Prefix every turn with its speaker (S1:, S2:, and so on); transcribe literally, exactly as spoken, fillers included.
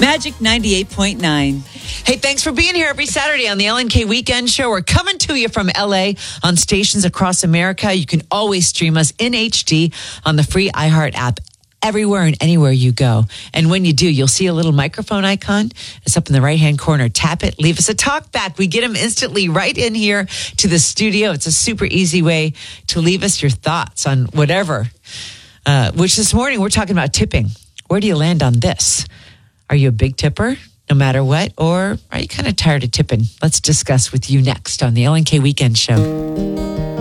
S1: Magic ninety-eight point nine.
S2: Hey, thanks for being here every Saturday on the L N K Weekend Show. We're coming to you from L A on stations across America. You can always stream us in H D on the free iHeart app everywhere and anywhere you go. And when you do, you'll see a little microphone icon. It's up in the right-hand corner. Tap it. Leave us a talk back. We get them instantly right in here to the studio. It's a super easy way to leave us your thoughts on whatever. Uh, which this morning, we're talking about tipping. Where do you land on this? Are you a big tipper, no matter what? Or are you kind of tired of tipping? Let's discuss with you next on the L N K Weekend Show.